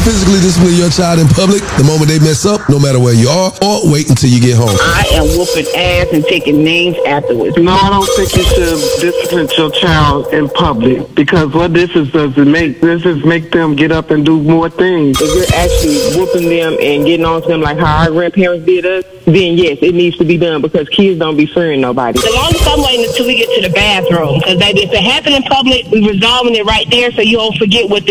physically discipline your child in public the moment they mess up, no matter where you are, or wait until you get home? I am whooping ass and taking names afterwards. No, I don't think you should discipline your child in public, because what this is make them get up and do more things. If you're actually whooping them and getting on to them like how our grandparents did us, then yes, it needs to be done, because kids don't be fearing nobody. The longest I'm waiting until we get to the bathroom, because if it happens in public, we're resolving it right there so you don't forget what